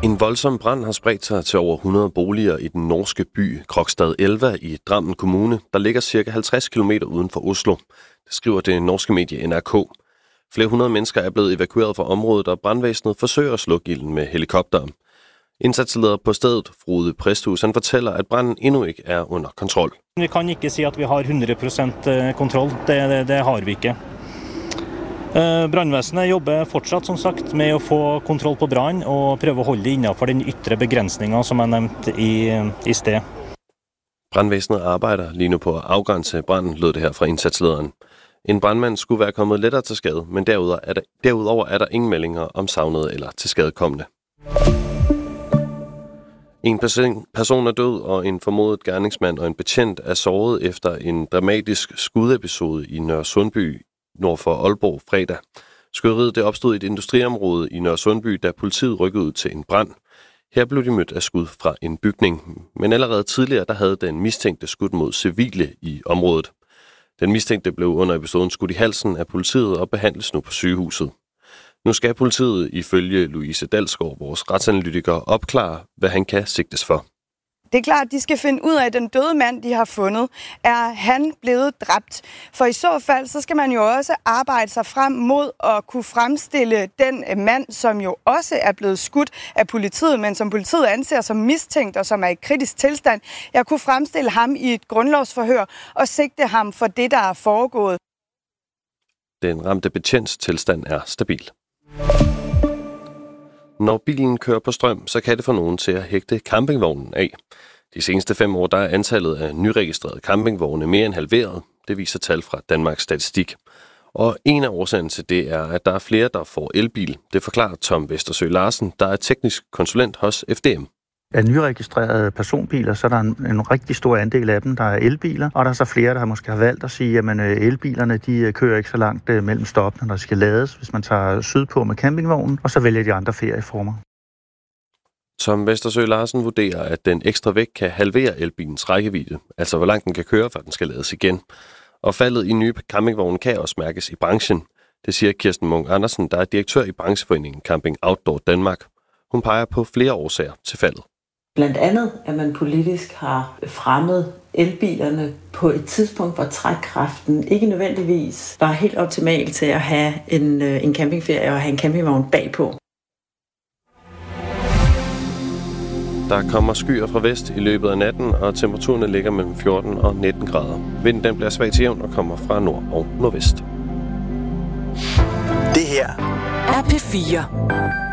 En voldsom brand har spredt sig til over 100 boliger i den norske by Krokstad Elva i Drammen Kommune, der ligger ca. 50 km uden for Oslo. Det skriver det norske medie NRK. Flere hundrede mennesker er blevet evakueret fra området, og brandvæsenet forsøger at slukke ilden med helikopter. Indsatsleder på stedet, Frode Presthus, han fortæller, at branden endnu ikke er under kontrol. Vi kan ikke sige, at vi har 100% kontrol. Det har vi ikke. Brandvæsenet jobber fortsat, som sagt, med at få kontrol på brand og prøve at holde det inden for den ytre begrænsninger, som er nævnt i sted. Brandvæsenet arbejder lige nu på at afgrænse branden, lød det her fra indsatslederen. En brandmand skulle være kommet lettere til skade, men derudover er der ingen meldinger om savnede eller tilskadekomne. En person er død, og en formodet gerningsmand og en betjent er såret efter en dramatisk skudepisode i Nørresundby nord for Aalborg fredag. Skyderiet det opstod i et industriområde i Nørresundby, da politiet rykkede ud til en brand. Her blev de mødt af skud fra en bygning, men allerede tidligere der havde den mistænkte skudt mod civile i området. Den mistænkte blev under episoden skudt i halsen af politiet og behandles nu på sygehuset. Nu skal politiet ifølge Louise Dalsgaard, vores retsanalytiker, opklare, hvad han kan sigtes for. Det er klart, at de skal finde ud af, at den døde mand, de har fundet, er han blevet dræbt. For i så fald, så skal man jo også arbejde sig frem mod at kunne fremstille den mand, som jo også er blevet skudt af politiet, men som politiet anser som mistænkt og som er i kritisk tilstand. Jeg kunne fremstille ham i et grundlovsforhør og sigte ham for det, der er foregået. Den ramte betjents tilstand er stabil. Når bilen kører på strøm, så kan det få nogen til at hægte campingvognen af. De seneste 5 år der er antallet af nyregistrerede campingvogne mere end halveret. Det viser tal fra Danmarks Statistik. Og en af årsagerne til det er, at der er flere, der får elbil. Det forklarer Tom Vestersø Larsen, der er teknisk konsulent hos FDM. Af nyregistrerede personbiler, så er der en rigtig stor andel af dem, der er elbiler, og der er så flere, der måske har valgt at sige, at elbilerne de kører ikke så langt mellem stoppene, når de skal lades, hvis man tager sydpå med campingvognen, og så vælger de andre ferieformer. Tom Vestersø Larsen vurderer, at den ekstra vægt kan halvere elbilens rækkevidde, altså hvor langt den kan køre, før den skal lades igen. Og faldet i nye campingvogne kan også mærkes i branchen. Det siger Kirsten Munk Andersen, der er direktør i brancheforeningen Camping Outdoor Danmark. Hun peger på flere årsager til faldet. Blandt andet, at man politisk har fremmet elbilerne på et tidspunkt, hvor trækkraften ikke nødvendigvis var helt optimal til at have en campingferie og have en campingvogn bagpå. Der kommer skyer fra vest i løbet af natten, og temperaturerne ligger mellem 14 og 19 grader. Vinden den bliver svag til jævn og kommer fra nord og nordvest. Det her er P4.